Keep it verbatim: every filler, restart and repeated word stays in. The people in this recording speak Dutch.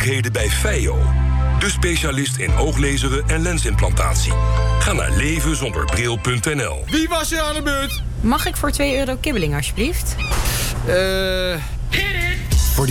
mogelijkheden bij Feio. De specialist in ooglezeren en lensimplantatie. Ga naar leven zonder bril punt n l. Wie was er aan de beurt? Mag ik voor twee euro kibbeling, alsjeblieft? Eh...